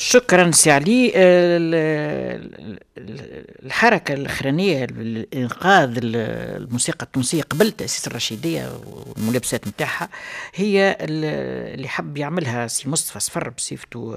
شكرا سي علي. الحركة الأخرانية لإنقاذ الموسيقى التونسية قبل تأسيس الرشيدية والملابسات نتاعها هي اللي حب يعملها سي مصطفى صفر بصفته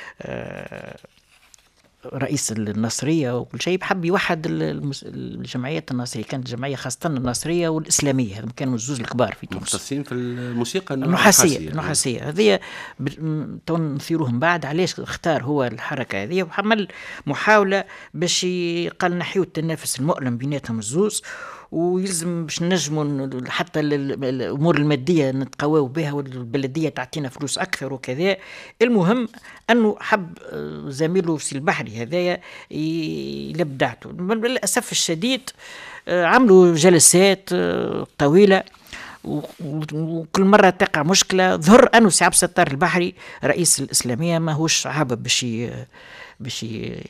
رئيس الناصرية وكل شيء، بحب يوحد الجمعيات الناصرية. كانت جمعية خاصة الناصرية والإسلامية، هذم كانوا الزوز الكبار في تونس مختصين في الموسيقى النحاسية هذه. نثيروهم بعد علاش اختار هو الحركة هذه، وعمل محاولة باش قال نحيو التنافس المؤلم بيناتهم الزوز، ويلزم باش نجموا حتى الامور الماديه نتقواو بها والبلديه تعطينا فلوس اكثر وكذا. المهم انه حب زميله سي البحري هذايا يلبدعته. للاسف الشديد عملوا جلسات طويله، وكل مرة تقع مشكلة. ظهر أنه سي عبد الستار البحري رئيس الإسلامية ما هوش عابب باش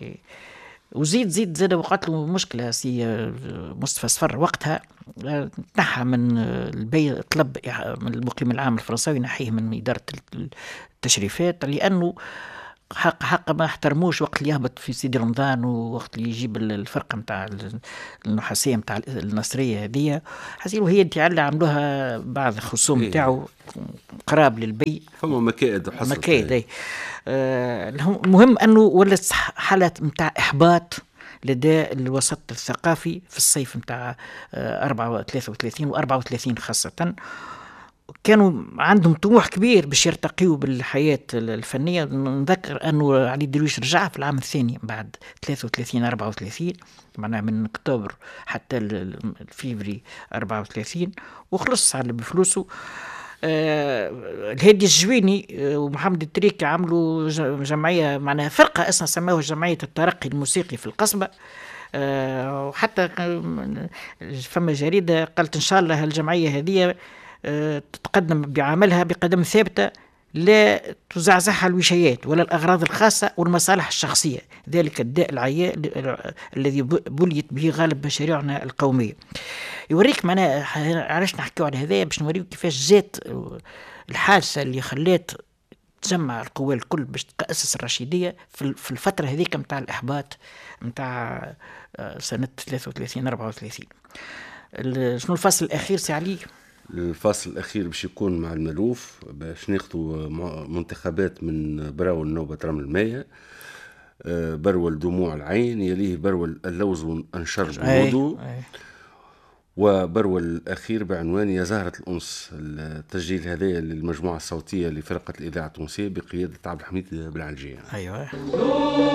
زاد وقعت له مشكلة. سي مصطفى صفر وقتها نحى من البي، طلب من المقيم العام الفرنساوي نحيه من إدارة التشريفات، لأنه حق ما احترموش وقت اللي يهبط في سيدي رمضان ووقت اللي يجيب الفرقة متاع النحاسية متاع النصرية هذه. حسيلو هي اللي عملوها بعض الخصوم متاعه قراب للبي، فما مكائد وحصلت مكائد. المهم أنه ولت حالة متاع إحباط لدى الوسط الثقافي في الصيف متاع 33 و34 خاصة. كانوا عندهم طموح كبير باش يرتقيوا بالحياة الفنية. نذكر أنه علي درويش رجع في العام الثاني بعد 33-34، معناها من أكتوبر حتى الفيفري 34، وخلص على بفلوسه. الهادي الجويني ومحمد التريكي عملوا جمعية، معناها فرقة أصلا سموها جمعية الترقي الموسيقي في القصبة. وحتى فما جريدة قالت إن شاء الله الجمعية هذه تتقدم بعملها بقدم ثابتة، لا تزعزعها الوشيات ولا الأغراض الخاصة والمصالح الشخصية، ذلك الداء العياء الذي بليت به غالب مشاريعنا القومية. يوريك معنا علاش نحكيو على هذا، باش نوريك كيفاش جات الحادثة اللي خلات تجمع القوى الكل باش تأسس الرشيدية في الفترة هذيك متاع الإحباط متاع سنة 33-34. شنو الفصل الأخير سي علي؟ الفصل الأخير باش يكون مع الملوف، باش ناخذوا منتخبات من براول النوبة رمل الماية، برول دموع العين، يليه برول اللوز وانشر الوضوء، وبرول الأخير بعنوان يا زهرة الأنس. التسجيل هذا للمجموعة الصوتية لفرقة الإذاعة التونسية بقيادة عبد الحميد بالعنجية. أيوة.